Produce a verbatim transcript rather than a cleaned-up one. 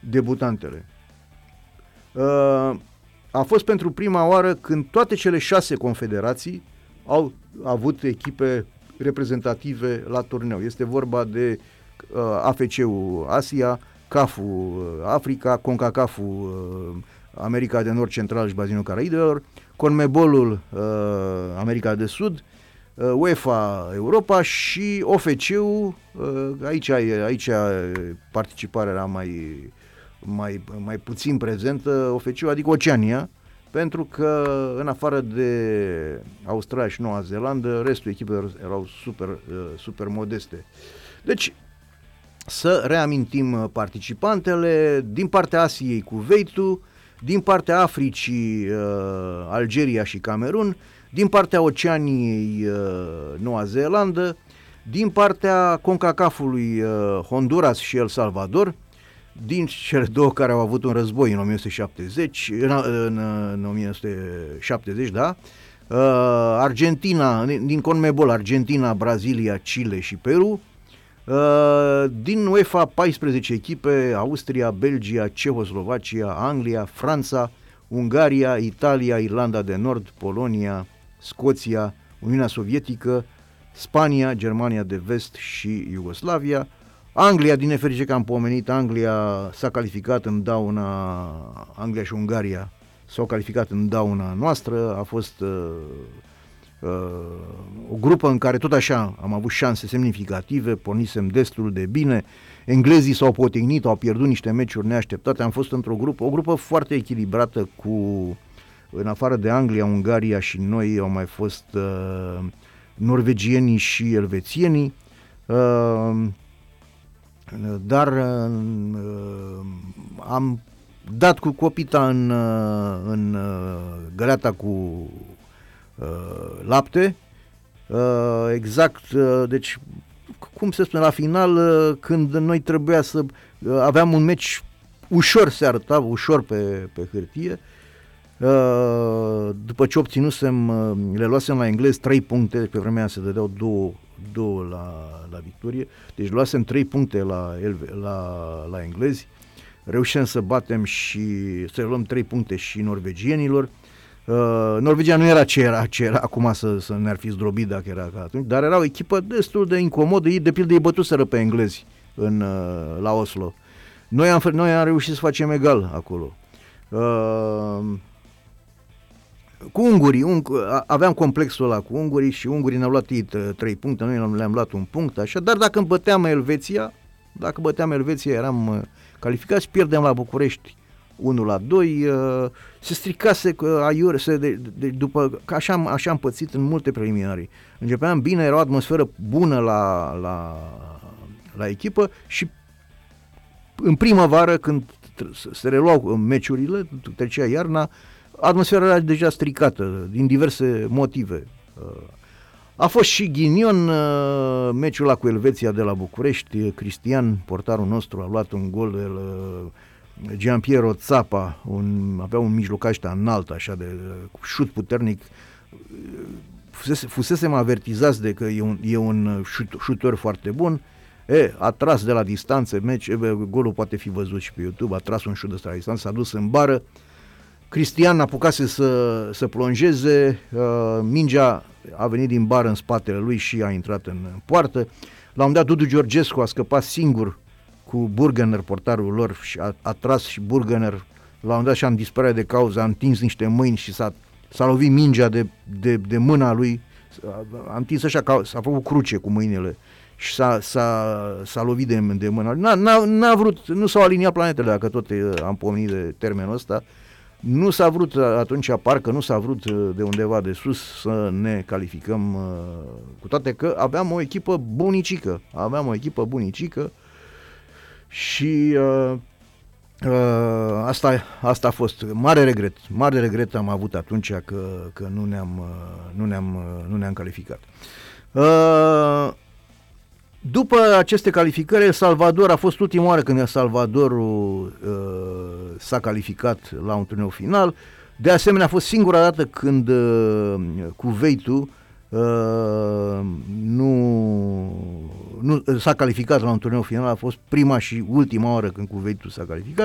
debutantele. Uh, a fost pentru prima oară când toate cele șase confederații au avut echipe reprezentative la turneu. Este vorba de uh, A F C-ul Asia, C A F-ul Africa, CONCACAF-ul uh, America de Nord, Central și Bazinul Caraidelor, CONMEBOL-ul uh, America de Sud, uh, UEFA Europa și O F C-ul, uh, aici, aici participarea era mai, mai, mai puțin prezentă, O F C-ul, adică Oceania, pentru că în afară de Australia și Noua Zeelandă, restul echipelor erau super, uh, super modeste. Deci, să reamintim participantele: din partea Asiei, Kuwaitul, din partea Africii, uh, Algeria și Camerun, din partea Oceaniei, uh, Noua Zeelandă, din partea CONCACAF-ului, uh, Honduras și El Salvador, din cele două care au avut un război în o mie nouă sute șaptezeci, în, în, în o mie nouă sute șaptezeci, da, uh, Argentina, din CONMEBOL, Argentina, Brazilia, Chile și Peru, uh, din UEFA paisprezece echipe: Austria, Belgia, Cehoslovacia, Anglia, Franța, Ungaria, Italia, Irlanda de Nord, Polonia, Scoția, Uniunea Sovietică, Spania, Germania de Vest și Iugoslavia. Anglia, din nefericire că am pomenit, Anglia s-a calificat în dauna, Anglia și Ungaria s-au calificat în dauna noastră. A fost uh, uh, o grupă în care tot așa am avut șanse semnificative, pornisem destul de bine. Englezii s-au potignit, au pierdut niște meciuri neașteptate. Am fost într-o grupă, o grupă foarte echilibrată cu, în afară de Anglia, Ungaria și noi, au mai fost uh, norvegienii și elvețienii. Uh, dar uh, am dat cu copita în, uh, în uh, găleata cu uh, lapte, uh, exact, uh, deci cum se spune, la final, uh, când noi trebuia să uh, aveam un meci ușor, se arăta ușor pe, pe hârtie, uh, după ce obținusem, uh, le luasem la englez trei puncte, pe vremea aia se dădeau două două la, la victorie, deci luasem trei puncte la, la, la englezi, reușim să batem și să luăm trei puncte și norvegienilor. Uh, Norvegia nu era ce era, ce era acum, să, să ne-ar fi zdrobit dacă era ca atunci, dar era o echipă destul de incomodă. Ei, de pildă, ei bătuseră pe englezi în, uh, la Oslo. Noi am, noi am reușit să facem egal acolo. Uh, Cu ungurii, un, aveam complexul ăla cu ungurii și ungurii ne-au luat ei trei puncte, noi le-am luat un punct, așa, dar dacă băteam Elveția, dacă băteam Elveția eram calificați, pierdem la București unu la doi, se stricase aiure, se, de, de, după, așa, așa am pățit în multe preliminari. Începeam bine, era o atmosferă bună la, la, la echipă și în primăvară, când se reluau meciurile, trecea iarna, atmosfera era deja stricată din diverse motive. A fost și ghinion meciul ăla cu Elveția de la București. Cristian, portarul nostru, a luat un gol, el, Gianpiero Zappa, un, avea un mijlocaș înalt, așa, de cu șut puternic. Fusese, fusesem avertizați de că e un, e un șut, șutor foarte bun. E, a tras de la distanță, meci, e, golul poate fi văzut și pe YouTube, a tras un șut de la distanță, s-a dus în bară. Cristian apucase să, să plonjeze, uh, mingea a venit din bară în spatele lui și a intrat în poartă. La un moment dat Dudu Georgescu a scăpat singur cu Burgener, portarul lor, și a, a tras și Burgener, la un moment dat și-a dispărut de cauză, a întins niște mâini și s-a, s-a lovit mingea de, de, de mâna lui, a, a întins așa, ca, s-a făcut cruce cu mâinile și s-a, s-a, s-a lovit de, de mâna lui. N-a, n-a, n-a vrut, nu s-au aliniat planetele, dacă tot am pomenit de termenul ăsta. Nu s-a vrut atunci, parcă nu s-a vrut de undeva de sus să ne calificăm, cu toate că aveam o echipă bunicică, aveam o echipă bunicică și uh, uh, asta, asta a fost mare regret, mare regret am avut atunci că, că nu ne-am, nu ne-am, nu ne-am calificat. Uh, După aceste calificări, El Salvador a fost ultima oară când El Salvadorul uh, s-a calificat la un turneu final. De asemenea, a fost singura dată când uh, Kuwaitul uh, nu, nu s-a calificat la un turneu final. A fost prima și ultima oară când Kuwaitul s-a calificat.